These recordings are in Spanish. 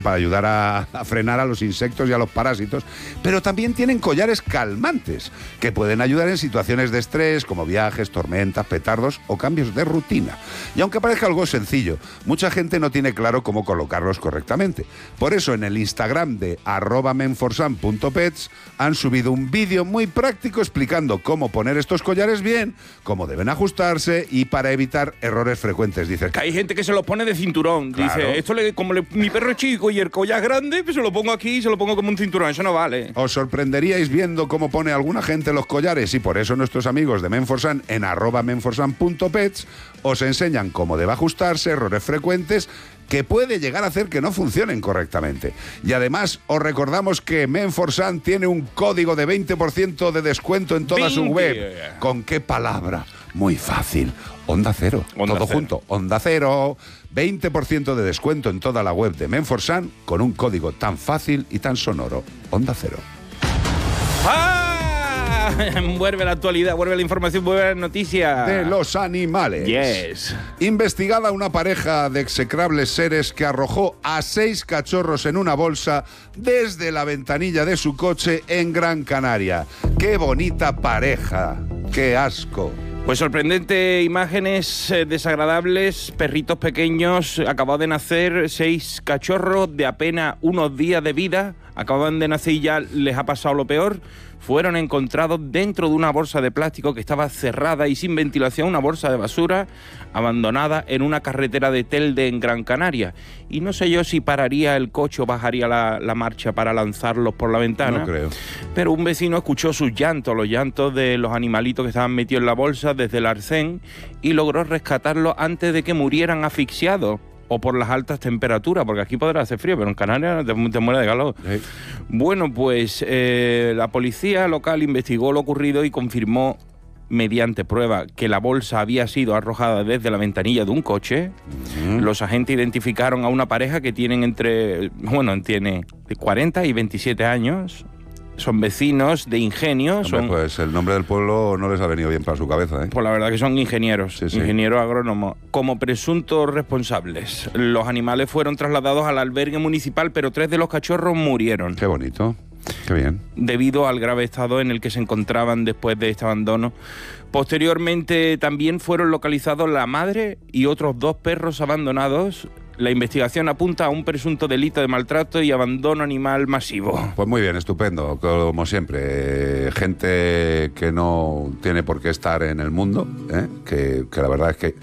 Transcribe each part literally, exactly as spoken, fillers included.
para ayudar a, a frenar a los insectos y a los parásitos, pero también tienen collares calmantes que pueden ayudar en situaciones de estrés como viajes, tormentas, petardos o cambios de rutina. Y aunque parezca algo sencillo, mucha gente no tiene claro cómo colocarlos correctamente. Por eso en el Instagram de arroba menforsan punto pets han subido un vídeo muy práctico explicando cómo poner estos collares bien, cómo deben ajustarse y para evitar errores frecuentes. Dice que hay gente que se los pone de cinturón. Dice, claro. esto le, como le, mi perro es chico y el collar es grande, pues se lo pongo aquí y se lo pongo como un cinturón. Eso no vale. Os sorprenderíais viendo cómo pone alguna gente los collares y por eso nuestros amigos de Menforsan en arroba menforsan punto pets os enseñan cómo debe ajustarse, errores frecuentes que puede llegar a hacer que no funcionen correctamente. Y además os recordamos que Menforsan tiene un código de veinte por ciento de descuento en toda su web. ¿Con qué palabra? Muy fácil. Onda Cero. Onda Todo Cero. junto. Onda Cero. veinte por ciento de descuento en toda la web de Menforsan con un código tan fácil y tan sonoro. Onda Cero. ¡Ah! Vuelve la actualidad, vuelve la información, vuelve la noticia. De los animales. Yes. Investigada una pareja de execrables seres que arrojó a seis cachorros en una bolsa desde la ventanilla de su coche en Gran Canaria. ¡Qué bonita pareja! ¡Qué asco! Pues sorprendente, imágenes eh, desagradables, perritos pequeños, acababan de nacer, seis cachorros de apenas unos días de vida, acaban de nacer y ya les ha pasado lo peor. Fueron encontrados dentro de una bolsa de plástico que estaba cerrada y sin ventilación, una bolsa de basura abandonada en una carretera de Telde en Gran Canaria. Y no sé yo si pararía el coche o bajaría la, la marcha para lanzarlos por la ventana. No creo. Pero un vecino escuchó sus llantos, los llantos de los animalitos que estaban metidos en la bolsa desde el arcén y logró rescatarlos antes de que murieran asfixiados. O por las altas temperaturas, porque aquí podrá hacer frío, pero en Canarias te, te mueres de calor. Sí. Bueno, pues eh, la policía local investigó lo ocurrido y confirmó, mediante prueba, que la bolsa había sido arrojada desde la ventanilla de un coche. Uh-huh. Los agentes identificaron a una pareja que tienen entre, bueno, tiene cuarenta y veintisiete años. Son vecinos de Ingenio. Hombre, son, pues el nombre del pueblo no les ha venido bien para su cabeza, ¿eh? Pues la verdad que son ingenieros, sí, sí. ingenieros agrónomos. Como presuntos responsables, los animales fueron trasladados al albergue municipal, pero tres de los cachorros murieron. Qué bonito, qué bien. Debido al grave estado en el que se encontraban después de este abandono. Posteriormente también fueron localizados la madre y otros dos perros abandonados. La investigación apunta a un presunto delito de maltrato y abandono animal masivo. Pues muy bien, estupendo, como siempre. Eh, gente que no tiene por qué estar en el mundo, ¿eh? que, que la verdad es que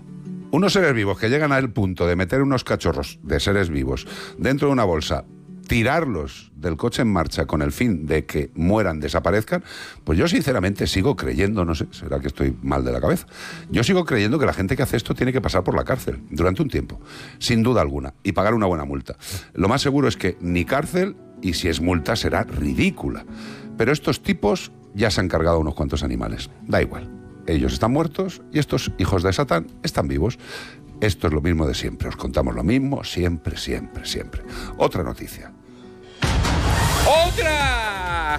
unos seres vivos que llegan al punto de meter unos cachorros de seres vivos dentro de una bolsa, tirarlos del coche en marcha con el fin de que mueran, desaparezcan, pues yo sinceramente sigo creyendo, no sé, será que estoy mal de la cabeza, yo sigo creyendo que la gente que hace esto tiene que pasar por la cárcel durante un tiempo, sin duda alguna, y pagar una buena multa. Lo más seguro es que ni cárcel, y si es multa será ridícula. Pero estos tipos ya se han cargado unos cuantos animales, da igual. Ellos están muertos y estos hijos de Satán están vivos. Esto es lo mismo de siempre, os contamos lo mismo, siempre, siempre, siempre. Otra noticia. ¡Otra!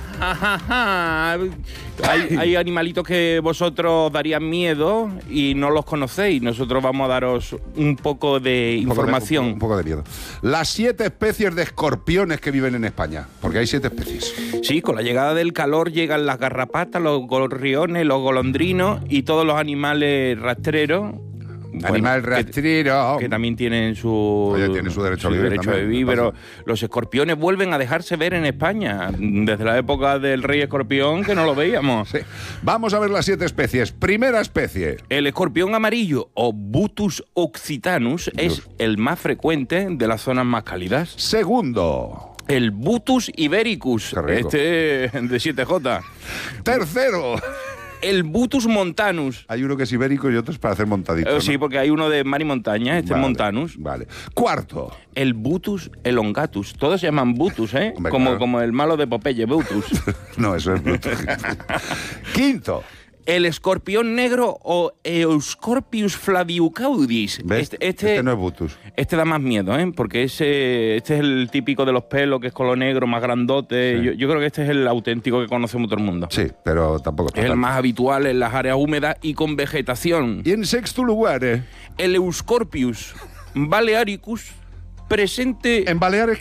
hay, hay animalitos que vosotros darían miedo y no los conocéis. Nosotros vamos a daros un poco de un poco información. De, un, un poco de miedo. Las siete especies de escorpiones que viven en España, porque hay siete especies. Sí, con la llegada del calor llegan las garrapatas, los gorriones, los golondrinos y todos los animales rastreros. Bueno, animal rastrero. Que, que también tienen su, Oye, tiene su derecho su a vivir. Derecho también, a vivir pero los escorpiones vuelven a dejarse ver en España. Desde la época del rey escorpión, que no lo veíamos. Sí. Vamos a ver las siete especies. Primera especie. El escorpión amarillo, o Butus occitanus, Dios. Es el más frecuente de las zonas más cálidas. Segundo. El Butus ibericus, este de siete jota. Tercero. El Butus montanus. Hay uno que es ibérico y otro es para hacer montaditos, ¿no? Sí, porque hay uno de mar y montaña, este vale, es montanus. Vale. Cuarto. El Butus elongatus. Todos se llaman Butus, ¿eh? Hombre, como, claro. como el malo de Popeye, Butus. No, eso es Butus. Quinto. El escorpión negro o Euscorpius flaviucaudis. ¿Ves? Este, este, este no es Butus. Este da más miedo, ¿eh? Porque ese, este es el típico de los pelos, que es color negro, más grandote. Sí. Yo, yo creo que este es el auténtico que conocemos todo el mundo. Sí, pero tampoco es el más habitual en las áreas húmedas y con vegetación. Y en sexto lugar, ¿eh? El Euscorpius balearicus presente... En Baleares